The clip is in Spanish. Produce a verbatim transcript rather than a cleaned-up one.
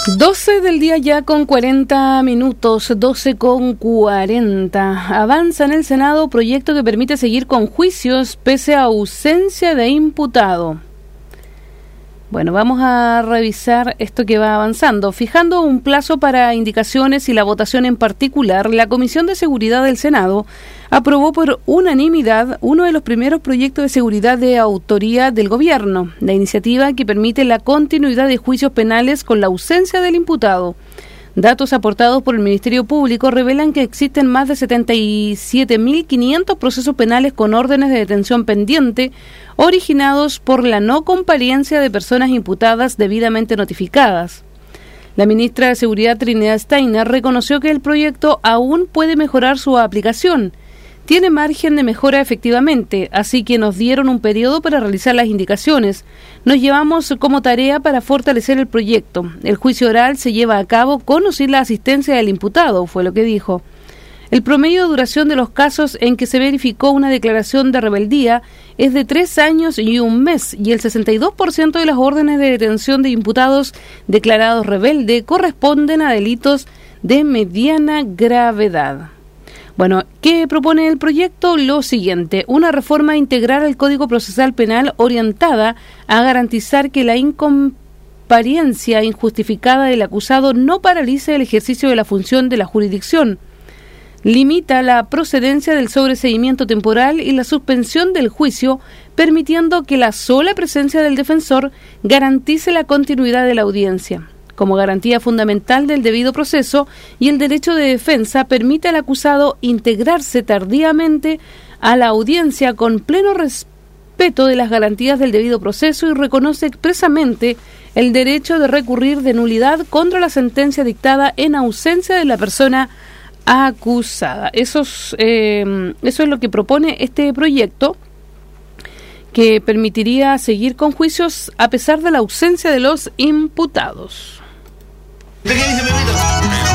doce del día ya con cuarenta minutos, doce con cuarenta. Avanza en el Senado proyecto que permite seguir con juicios pese a ausencia de imputado. Bueno, vamos a revisar esto que va avanzando. Fijando un plazo para indicaciones y la votación en particular, la Comisión de Seguridad del Senado aprobó por unanimidad uno de los primeros proyectos de seguridad de autoría del Gobierno, la iniciativa que permite la continuidad de juicios penales con la ausencia del imputado. Datos aportados por el Ministerio Público revelan que existen más de setenta y siete mil quinientos procesos penales con órdenes de detención pendiente originados por la no comparecencia de personas imputadas debidamente notificadas. La ministra de Seguridad, Trinidad Steiner, reconoció que el proyecto aún puede mejorar su aplicación. Tiene margen de mejora efectivamente, así que nos dieron un periodo para realizar las indicaciones. Nos llevamos como tarea para fortalecer el proyecto. El juicio oral se lleva a cabo con o sin la asistencia del imputado, fue lo que dijo. El promedio de duración de los casos en que se verificó una declaración de rebeldía es de tres años y un mes, y el sesenta y dos por ciento de las órdenes de detención de imputados declarados rebelde corresponden a delitos de mediana gravedad. Bueno, ¿qué propone el proyecto? Lo siguiente, una reforma integral al Código Procesal Penal orientada a garantizar que la incomparecencia injustificada del acusado no paralice el ejercicio de la función de la jurisdicción. Limita la procedencia del sobreseimiento temporal y la suspensión del juicio, permitiendo que la sola presencia del defensor garantice la continuidad de la audiencia. Como garantía fundamental del debido proceso y el derecho de defensa, permite al acusado integrarse tardíamente a la audiencia con pleno respeto de las garantías del debido proceso y reconoce expresamente el derecho de recurrir de nulidad contra la sentencia dictada en ausencia de la persona acusada. Eso es, eh, eso es lo que propone este proyecto, que permitiría seguir con juicios a pesar de la ausencia de los imputados. ¿Qué dice Pepito?